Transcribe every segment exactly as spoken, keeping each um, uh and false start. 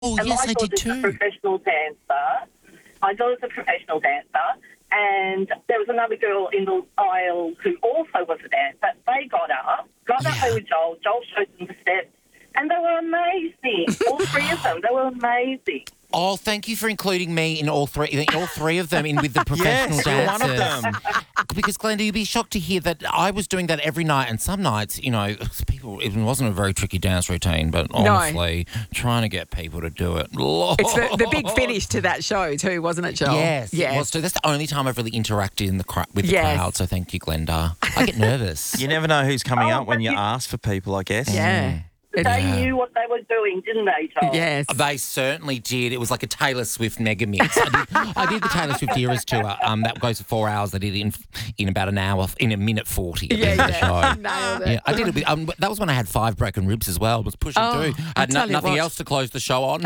Oh, and yes, my I did daughter's too. a professional dancer. My daughter's a professional dancer. And there was another girl in the aisle who also was a dancer. They got up, got up Yeah. there with Joel. Joel showed them the steps. And they were amazing. All three of them. They were amazing. Oh, thank you for including me in all three, in all three of them, in with the professional Yes, you're one of dancers. them. Because Glenda, you'd be shocked to hear that I was doing that every night, and some nights, you know, people. It wasn't a very tricky dance routine, but honestly, trying to get people to do it. It's the, the big finish to that show too, wasn't it, Joel? Yes, Yes. it was too. That's the only time I've really interacted in the cr- with the Yes. crowd. So thank you, Glenda. I get nervous. You never know who's coming Oh, up when but you you- ask for people, I guess. Yeah. It- They Yeah. knew what they were doing, didn't they, Joel? yes. They certainly did. It was like a Taylor Swift mega mix. I did, I did the Taylor Swift Eras tour. Um, that goes for four hours. I did it in in about an hour, in a minute forty. At the Yeah, end of the yeah. show. Nailed it. Yeah, I did it. With, um, that was when I had five broken ribs as well. I was pushing Oh, through. I I had no, tell you nothing what. else to close the show on.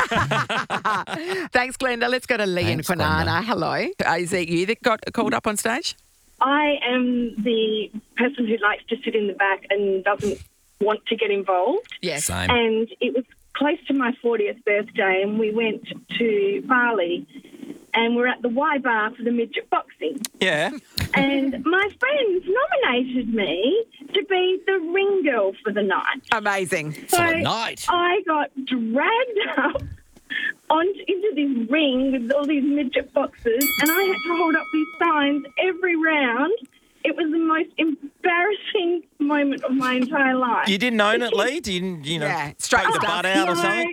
Thanks, Glenda. Let's go to Lee Thanks, and Quinana. Glenda. Hello. Uh, Is it you that got called up on stage? I am the person who likes to sit in the back and doesn't want to get involved. Yes. Same. And it was close to my fortieth birthday, and we went to Bali, and we're at the Y Bar for the midget boxing. Yeah. And my friends nominated me to be the ring girl for the night. Amazing. For the night. I got dragged up on into this ring with all these midget boxers, and I had to hold up these signs every round. It was the most embarrassing moment of my entire life. You didn't own it, Lee? Do you, you know, Yeah, straight take the stuff. butt out or no, something?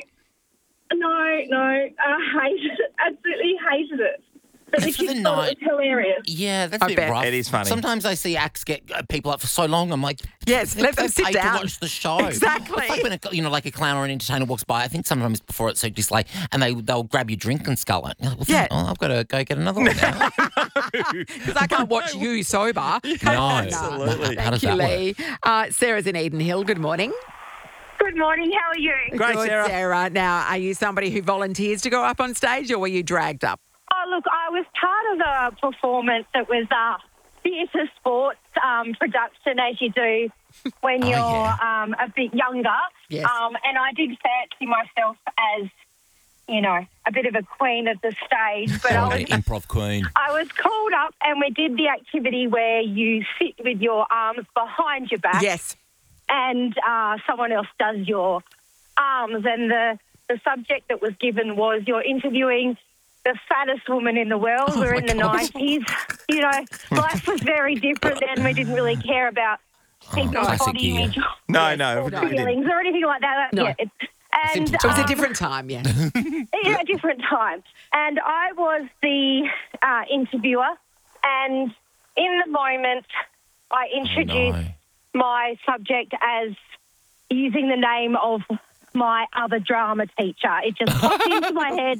no, no, I hated it. Absolutely hated it. But the And for the kids thought night- it was hilarious. Yeah, that's I a bit bet. rough. It is funny. Sometimes I see acts get uh, people up for so long. I'm like, Yes, they've let them been sit paid down. to watch the show. Exactly. It's like when a, you know, like a clown or an entertainer walks by. I think sometimes before it's so just like, and they they'll grab your drink and scull it. You're like, well, Yeah. oh, I've got to go get another one now. Because I can't watch you sober. No, Absolutely. How does Thank you, that work? Lee. Uh, Sarah's in Eden Hill. Good morning. Good morning. How are you? Great, Good, Sarah. Sarah. Now, are you somebody who volunteers to go up on stage, or were you dragged up? Oh, look, I was part of the performance. It was a theatre sports um, production, as you do when Oh, you're yeah. um, a bit younger. Yes. Um, and I did fancy myself as, you know, a bit of a queen of the stage. But Oh, I the was, improv queen. I was called up and we did the activity where you sit with your arms behind your back Yes. and uh, someone else does your arms. And the, the subject that was given was you're interviewing the fattest woman in the world. Oh We're my in the God. nineties. You know, life was very different then. We didn't really care about people's Oh, classic body year. image No, no. or we didn't. feelings or anything like that. No. Yeah, it's, and Simple It was a um, different time, yeah. yeah, a different time. And I was the uh, interviewer, and in the moment, I introduced Oh, no. my subject as using the name of my other drama teacher. It just popped into my head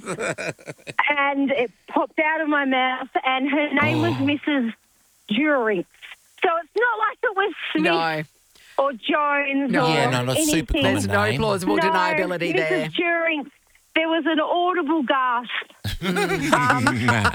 and it popped out of my mouth, and her name was Oh. Missus During. So it's not like it was Smith No. or Jones No. or Yeah, no, that's anything. super common. There's no name. plausible No, deniability Missus there. During. There was an audible gasp um,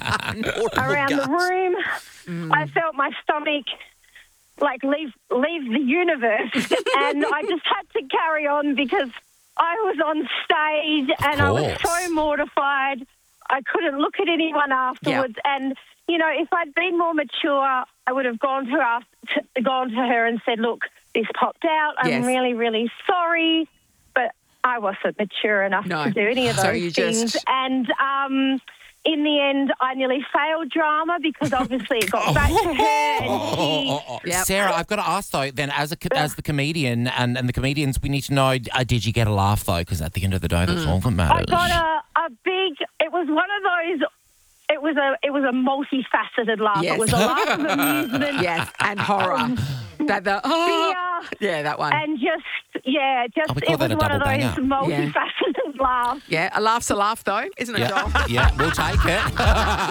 around the room. Mm. I felt my stomach like leave leave the universe, and I just had to carry on because I was on stage and I was course. so mortified. I couldn't look at anyone afterwards, and you know, if I'd been more mature, I would have gone to her, to, gone to her and said, "Look, this popped out. I'm Yes. really, really sorry." But I wasn't mature enough No. to do any of those So you things. just- And um, in the end, I nearly failed drama because obviously it got back to her. And she, Yep. Sarah, I've got to ask though. Then, as a co- as the comedian and, and the comedians, we need to know: uh, did you get a laugh though? Because at the end of the day, that's all that I matters. got a, a big. It was one of those. It was a. It was a multifaceted laugh. Yes. It was a laugh of amusement. Yes, and horror. that the oh, Fear. yeah, that one. And just yeah, just Oh, we call it was that a one of double those banger. multifaceted laughs. Yeah, a laugh's a laugh though, isn't it, Joel? yeah, yeah, we'll take it.